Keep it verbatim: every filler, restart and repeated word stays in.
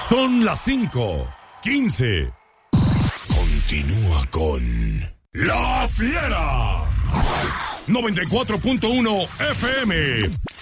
Son las cinco, quince. Continúa con La Fiera. noventa y cuatro punto uno F M.